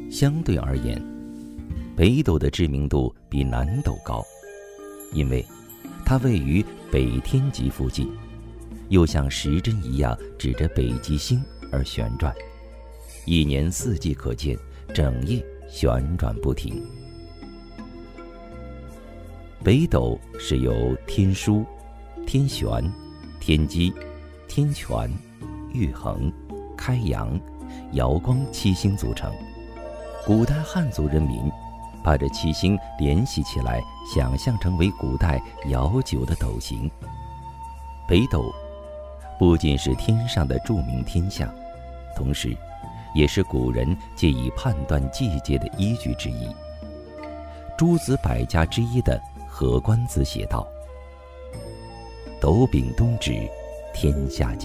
相对而言，北斗的知名度比南斗高，因为它位于北天极附近，又像时针一样指着北极星而旋转，一年四季可见，整夜旋转不停。北斗是由天枢、天璇、天机、天权、玉衡、开阳、瑶光七星组成。古代汉族人民把这七星联系起来，想象成为古代遥久的斗形。北斗不仅是天上的著名天象，同时也是古人借以判断季节的依据之一。诸子百家之一的何官子写道：斗柄东指，天下间。